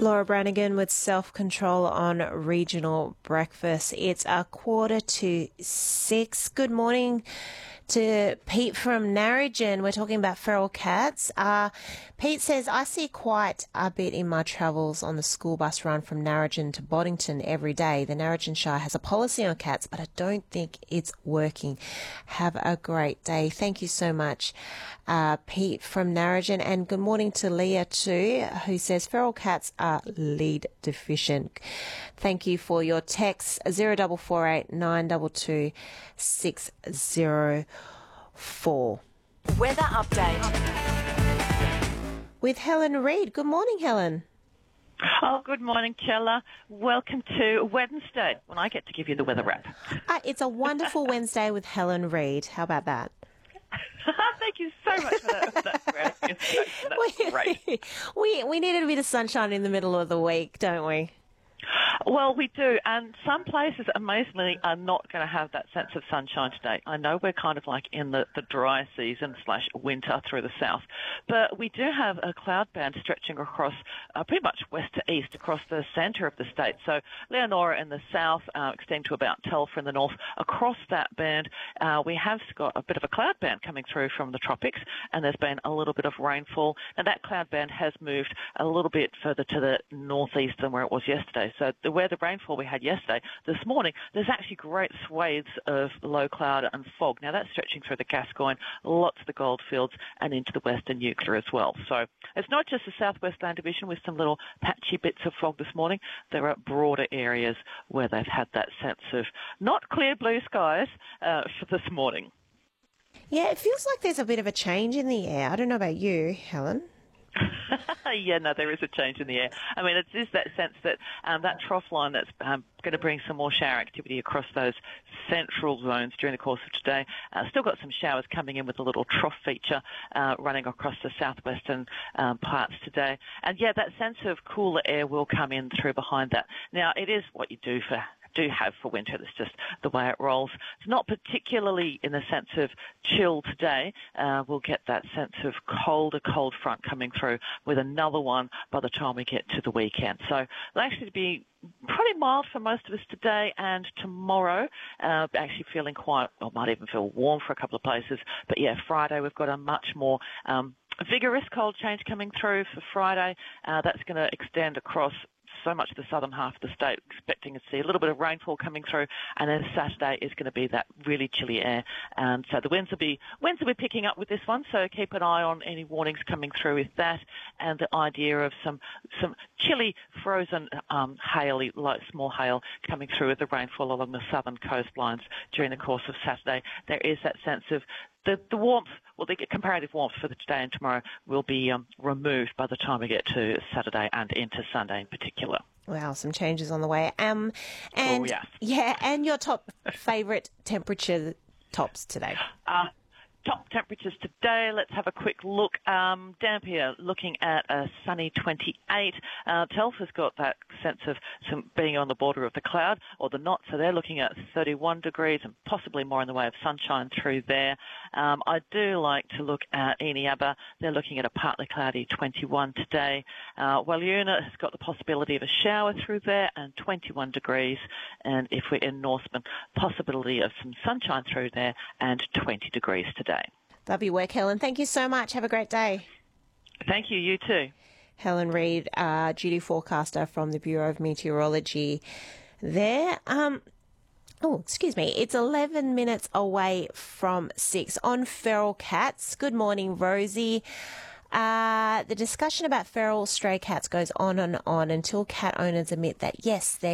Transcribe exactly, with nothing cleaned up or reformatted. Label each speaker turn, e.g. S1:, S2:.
S1: Laura Brannigan with Self-Control on Regional Breakfast. It's a quarter to six. Good morning to Pete from Narrogin. We're talking about feral cats. Uh, Pete says, I see quite a bit in my travels on the school bus run from Narrogin to Boddington every day. The Narrogin Shire has a policy on cats, but I don't think it's working. Have a great day. Thank you so much, uh, Pete from Narrogin. And good morning to Leah too, who says feral cats are lead deficient. Thank you for your text, zero double four eight nine two two six zero four.
S2: Weather update
S1: with Helen Reid. Good morning, Helen.
S3: Oh, good morning, Chella. Welcome to Wednesday, when I get to give you the weather wrap.
S1: Uh, it's a wonderful Wednesday with Helen Reid. How about that?
S3: Thank you so much for that. That's great. That's
S1: we,
S3: great.
S1: We, we needed a bit of sunshine in the middle of the week, don't we?
S3: Well, we do, and some places, amazingly, are not going to have that sense of sunshine today. I know we're kind of like in the, the dry season slash winter through the south, but we do have a cloud band stretching across uh, pretty much west to east across the centre of the state. So Leonora in the south, uh, extend to about Telfer in the north. Across that band, uh, we have got a bit of a cloud band coming through from the tropics, and there's been a little bit of rainfall. And that cloud band has moved a little bit further to the northeast than where it was yesterday. So the where the rainfall we had yesterday, this morning, there's actually great swathes of low cloud and fog. Now, that's stretching through the Gascoyne, lots of the goldfields, and into the western Eucla as well. So it's not just the southwest land division with some little patchy bits of fog this morning. There are broader areas where they've had that sense of not clear blue skies uh, for this morning.
S1: Yeah, it feels like there's a bit of a change in the air. I don't know about you, Helen.
S3: Yeah, no, there is a change in the air. I mean, it is that sense that um, that trough line that's um, going to bring some more shower activity across those central zones during the course of today. Uh, still got some showers coming in with a little trough feature uh, running across the southwestern um, parts today. And, yeah, that sense of cooler air will come in through behind that. Now, it is what you do for do have for winter. That's just the way it rolls. It's not particularly in the sense of chill today. Uh, we'll get that sense of colder, cold front coming through with another one by the time we get to the weekend. So it'll actually be pretty mild for most of us today and tomorrow. Uh, actually feeling quite, well, might even feel warm for a couple of places. But yeah, Friday we've got a much more um, vigorous cold change coming through for Friday. Uh, that's going to extend across so much of the southern half of the state, expecting to see a little bit of rainfall coming through, and then Saturday is going to be that really chilly air, and so the winds will be winds will be picking up with this one. So keep an eye on any warnings coming through with that, and the idea of some some chilly, frozen, um, haily, light, small hail coming through with the rainfall along the southern coastlines during the course of Saturday. There is that sense of the, the warmth, well, the comparative warmth for the today and tomorrow will be um, removed by the time we get to Saturday and into Sunday in particular.
S1: Wow, some changes on the way. Um, and
S3: oh, yes.
S1: Yeah, and your top favourite temperature tops today?
S3: Uh, Top temperatures today, let's have a quick look. Um, Dampier looking at a sunny twenty-eight. Uh, Telfer's got that sense of some being on the border of the cloud or the knot, so they're looking at thirty-one degrees and possibly more in the way of sunshine through there. Um, I do like to look at Eneabba. They're looking at a partly cloudy twenty-one today. Uh, Walyuna has got the possibility of a shower through there and twenty-one degrees. And if we're in Norseman, possibility of some sunshine through there and twenty degrees today.
S1: Lovely work, Helen. Thank you so much. Have a great day.
S3: Thank you. You too.
S1: Helen Reid, uh, duty forecaster from the Bureau of Meteorology there. Um, oh, excuse me. It's eleven minutes away from six on feral cats. Good morning, Rosie. Uh, the discussion about feral stray cats goes on and on until cat owners admit that, yes, they're